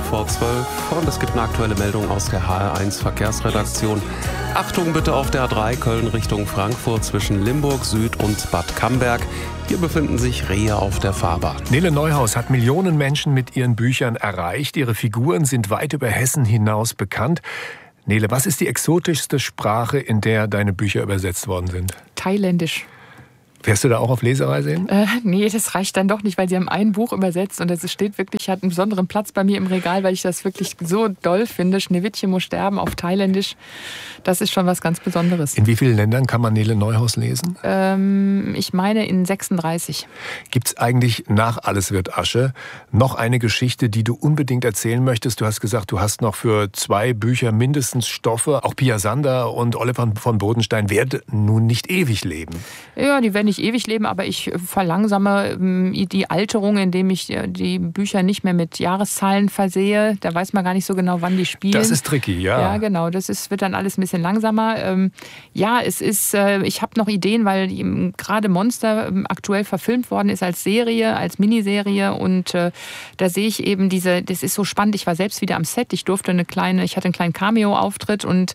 vor 12 und es gibt eine aktuelle Meldung aus der HR1 Verkehrsredaktion. Achtung bitte auf der A3 Köln Richtung Frankfurt zwischen Limburg Süd und Bad Camberg. Hier befinden sich Rehe auf der Fahrbahn. Nele Neuhaus hat Millionen Menschen mit ihren Büchern erreicht. Ihre Figuren sind weit über Hessen hinaus bekannt. Nele, was ist die exotischste Sprache, in der deine Bücher übersetzt worden sind? Thailändisch. Fährst du da auch auf Lesereise hin? Nee, das reicht dann doch nicht, weil sie haben ein Buch übersetzt und es steht wirklich, hat einen besonderen Platz bei mir im Regal, weil ich das wirklich so doll finde. Schneewittchen muss sterben auf Thailändisch. Das ist schon was ganz Besonderes. In wie vielen Ländern kann man Nele Neuhaus lesen? Ich meine in 36. Gibt es eigentlich nach Alles wird Asche noch eine Geschichte, die du unbedingt erzählen möchtest? Du hast gesagt, du hast noch für 2 Bücher mindestens Stoffe. Auch Pia Sander und Oliver von Bodenstein werden nun nicht ewig leben. Ja, die werden nicht ewig leben, aber ich verlangsame die Alterung, indem ich die Bücher nicht mehr mit Jahreszahlen versehe. Da weiß man gar nicht so genau, wann die spielen. Das ist tricky, ja. Ja, genau. Wird dann alles ein bisschen langsamer. Ja, ich habe noch Ideen, weil gerade Monster aktuell verfilmt worden ist als Serie, als Miniserie und da sehe ich eben das ist so spannend. Ich war selbst wieder am Set. Ich hatte einen kleinen Cameo-Auftritt und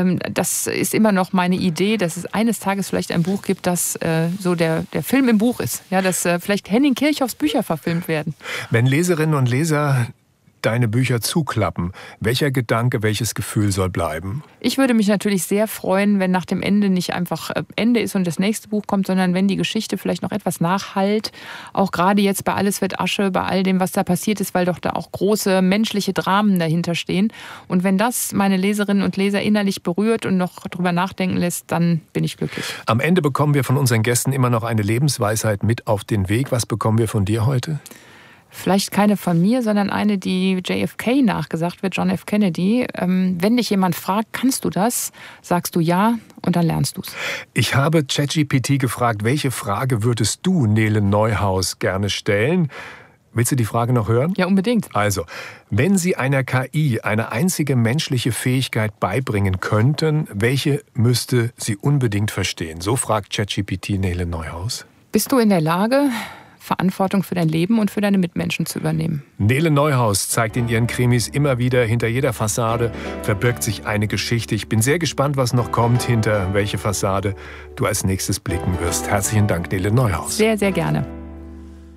das ist immer noch meine Idee, dass es eines Tages vielleicht ein Buch gibt, das so der Film im Buch ist. Ja, dass vielleicht Henning Kirchhoffs Bücher verfilmt werden. Wenn Leserinnen und Leser deine Bücher zuklappen, welcher Gedanke, welches Gefühl soll bleiben? Ich würde mich natürlich sehr freuen, wenn nach dem Ende nicht einfach Ende ist und das nächste Buch kommt, sondern wenn die Geschichte vielleicht noch etwas nachhallt. Auch gerade jetzt bei Alles wird Asche, bei all dem, was da passiert ist, weil doch da auch große menschliche Dramen dahinter stehen. Und wenn das meine Leserinnen und Leser innerlich berührt und noch drüber nachdenken lässt, dann bin ich glücklich. Am Ende bekommen wir von unseren Gästen immer noch eine Lebensweisheit mit auf den Weg. Was bekommen wir von dir heute? Vielleicht keine von mir, sondern eine, die JFK nachgesagt wird, John F. Kennedy. Wenn dich jemand fragt, kannst du das? Sagst du ja und dann lernst du es. Ich habe ChatGPT gefragt, welche Frage würdest du Nele Neuhaus gerne stellen? Willst du die Frage noch hören? Ja, unbedingt. Also, wenn Sie einer KI eine einzige menschliche Fähigkeit beibringen könnten, welche müsste sie unbedingt verstehen? So fragt ChatGPT Nele Neuhaus. Bist du in der Lage, Verantwortung für dein Leben und für deine Mitmenschen zu übernehmen? Nele Neuhaus zeigt in ihren Krimis immer wieder, hinter jeder Fassade verbirgt sich eine Geschichte. Ich bin sehr gespannt, was noch kommt, hinter welche Fassade du als nächstes blicken wirst. Herzlichen Dank, Nele Neuhaus. Sehr, sehr gerne.